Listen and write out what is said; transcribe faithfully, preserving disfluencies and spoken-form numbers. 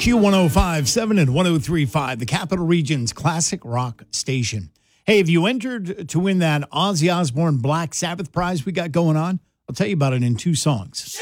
Q one oh five point seven and one oh three point five, the Capital Region's classic rock station. Hey, have you entered to win that Ozzy Osbourne Black Sabbath prize we got going on? I'll tell you about it in two songs.